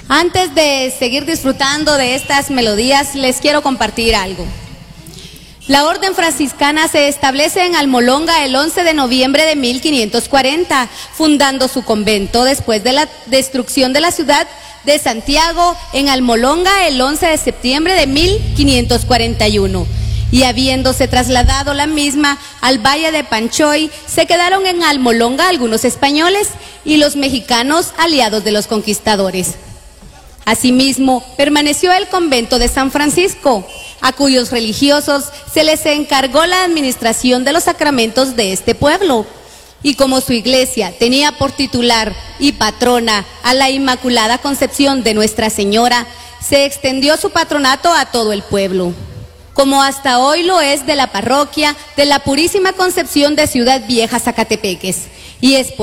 Antes de seguir disfrutando de estas melodías, les quiero compartir algo. La orden franciscana se establece en Almolonga el 11 de noviembre de 1540, fundando su convento después de la destrucción de la ciudad de Santiago en Almolonga el 11 de septiembre de 1541. Y habiéndose trasladado la misma al valle de Panchoy, se quedaron en Almolonga algunos españoles y los mexicanos aliados de los conquistadores. Asimismo, permaneció el convento de San Francisco, a cuyos religiosos se les encargó la administración de los sacramentos de este pueblo. Y como su iglesia tenía por titular y patrona a la Inmaculada Concepción de Nuestra Señora, se extendió su patronato a todo el pueblo, como hasta hoy lo es de la parroquia de la Purísima Concepción de Ciudad Vieja, Zacatepeques. Y es